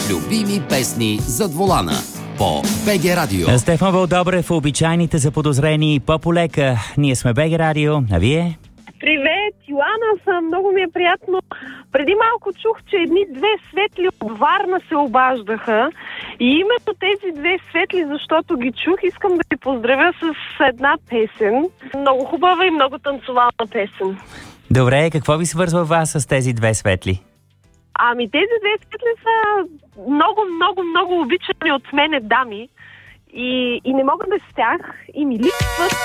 Любими песни зад волана по БГ Радио. Стефан Вълдобрев, обичайните заподозрени по-полека. Ние сме БГ Радио, а вие? Привет, Йоана съм. Много ми е приятно. Преди малко чух, че едни две светли от Варна се обаждаха. И именно тези две светли, защото ги чух, искам да ви поздравя с една песен. Много хубава и много танцовална песен. Добре, какво ви свързва вас с тези две светли? Ами тези две светли са много обичани от мене дами. И не мога без тях. И ми липсват